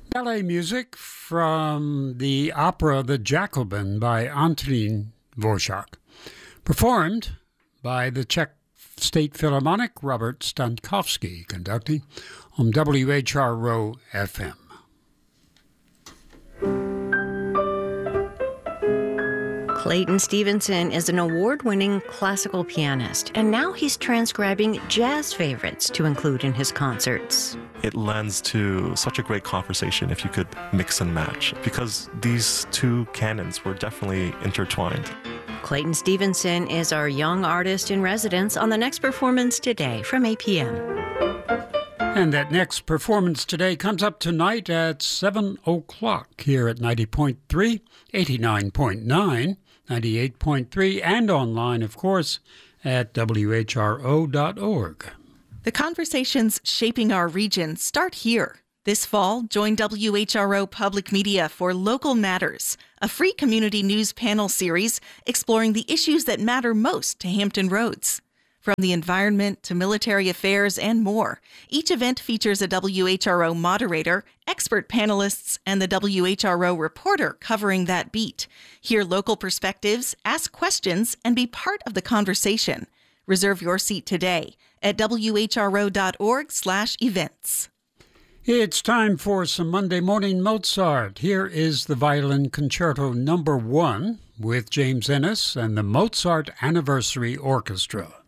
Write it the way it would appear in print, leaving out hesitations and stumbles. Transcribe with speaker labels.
Speaker 1: Ballet music from the opera The Jacobin by Antonín Dvořák, performed by the Czech State Philharmonic Robert Stankowski, conducting on WHRO FM.
Speaker 2: Clayton Stevenson is an award-winning classical pianist, and now he's transcribing jazz favorites to include in his concerts.
Speaker 3: It lends to such a great conversation if you could mix and match, because these two canons were definitely intertwined.
Speaker 2: Clayton Stevenson is our young artist in residence on the next performance today from 8 p.m.
Speaker 1: And that next performance today comes up tonight at 7 o'clock here at 90.3, 89.9, 98.3, and online, of course, at whro.org.
Speaker 4: The conversations shaping our region start here. This fall, join WHRO Public Media for Local Matters, a free community news panel series exploring the issues that matter most to Hampton Roads. From the environment to military affairs and more, each event features a WHRO moderator, expert panelists, and the WHRO reporter covering that beat. Hear local perspectives, ask questions, and be part of the conversation. Reserve your seat today at whro.org/events.
Speaker 1: It's time for some Monday Morning Mozart. Here is the Violin Concerto No. 1 with James Ennis and the Mozart Anniversary Orchestra.